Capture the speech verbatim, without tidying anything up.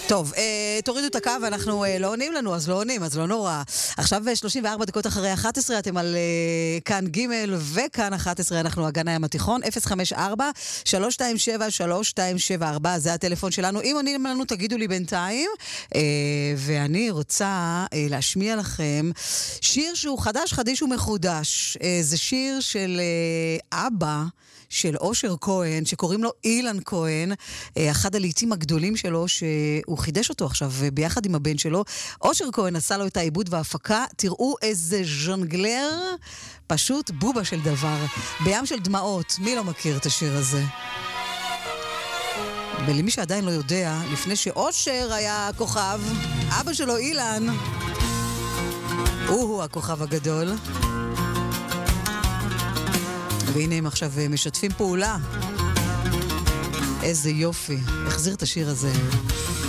טוב, אה, תורידו את הקו, אנחנו אה, לא עונים לנו, אז לא עונים, אז לא נורא. עכשיו שלושים וארבע דקות אחרי אחת עשרה, אתם על אה, כאן ג' וכאן אחת עשרה, אנחנו אגן הים התיכון, אפס חמש ארבע שלוש שתיים שבע שלוש שתיים שבע ארבע, זה הטלפון שלנו. אם עונים לנו, תגידו לי בינתיים. אה, ואני רוצה אה, להשמיע לכם שיר שהוא חדש, חדיש ומחודש. אה, זה שיר של אה, אבא, של אושר כהן, שקוראים לו אילן כהן, אחד הלעיתים הגדולים שלו, שהוא חידש אותו עכשיו ביחד עם הבן שלו. אושר כהן עשה לו את העיבוד וההפקה, תראו איזה ז'ונגלר, פשוט בובה של דבר, בים של דמעות. מי לא מכיר את השיר הזה? ולמי שעדיין לא יודע, לפני שאושר היה כוכב, אבא שלו אילן, הוא-הוא הכוכב הגדול. והנה הם עכשיו משתפים פעולה. איזה יופי. החזיר את השיר הזה.